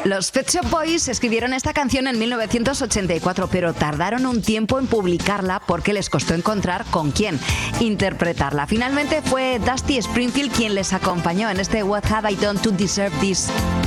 Los Pet Shop Boys escribieron esta canción en 1984, pero tardaron un tiempo en publicarla porque les costó encontrar con quién interpretarla. Finalmente fue Dusty Springfield quien les acompañó en este What Have I Done to Deserve This.